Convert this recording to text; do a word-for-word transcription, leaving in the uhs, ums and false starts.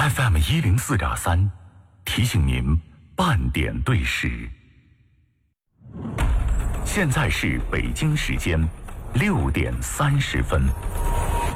F M 一零四点三，提醒您半点对时。现在是北京时间六点三十分。